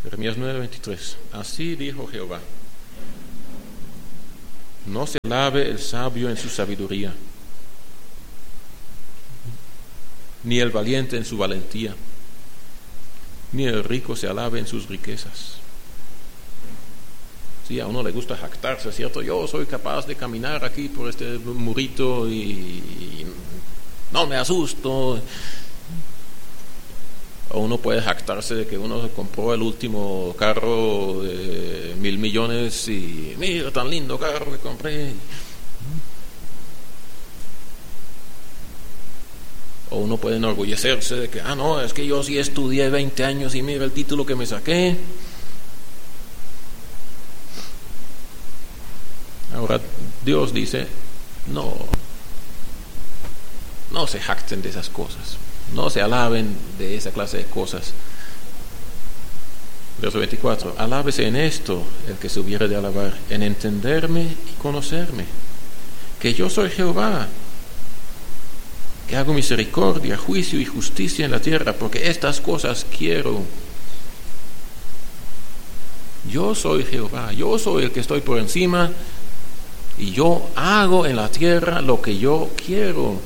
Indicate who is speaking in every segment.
Speaker 1: Jeremías 9:23. Así dijo Jehová: no se alabe el sabio en su sabiduría, ni el valiente en su valentía, ni el rico se alabe en sus riquezas. Sí, a uno le gusta jactarse, ¿cierto? Yo soy capaz de caminar aquí por este murito y no me asusto. O uno puede jactarse de que uno compró el último carro de 1,000 millones y mira tan lindo carro que compré. O uno puede enorgullecerse de que, no, es que yo sí estudié 20 años y mira el título que me saqué. Ahora Dios dice, no se jacten de esas cosas, no se alaben de esa clase de cosas. Verso 24, alábese en esto el que se hubiere de alabar, en entenderme y conocerme, que yo soy Jehová, que hago misericordia, juicio y justicia en la tierra, porque estas cosas quiero. Yo soy Jehová, yo soy el que estoy por encima, y yo hago en la tierra lo que yo quiero.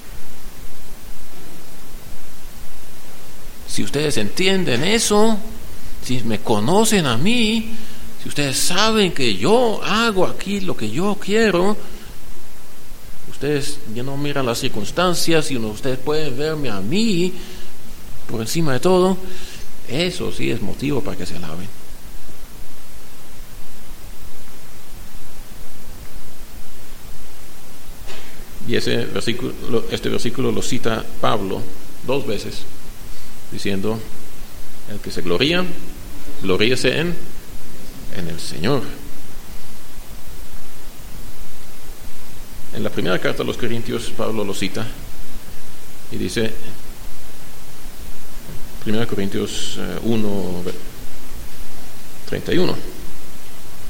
Speaker 1: Si ustedes entienden eso, si me conocen a mí, si ustedes saben que yo hago aquí lo que yo quiero, ustedes ya no miran las circunstancias, sino ustedes pueden verme a mí por encima de todo. Eso sí es motivo para que se alaben. Y este versículo lo cita Pablo 2 veces, diciendo, el que se gloría, gloríese en el Señor. En la primera carta a los Corintios, Pablo lo cita y dice, 1 Corintios 1:31,